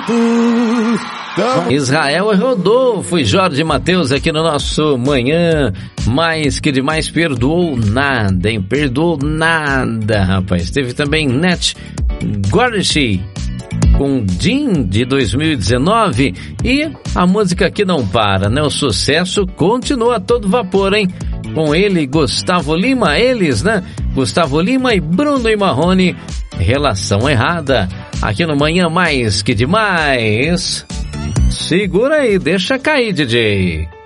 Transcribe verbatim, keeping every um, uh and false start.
Israel e Rodolfo e Jorge Mateus aqui no nosso Manhã Mais Que Demais. Perdoou nada, hein? Perdoou nada, rapaz. Teve também Net Gordishi com Jim de dois mil e dezenove e a música que não para, né? O sucesso continua a todo vapor, hein? Com ele, Gustavo Lima, eles, né? Gustavo Lima e Bruno e Marrone, Relação Errada. Aqui no Manhã Mais Que Demais. Segura aí, deixa cair, D J.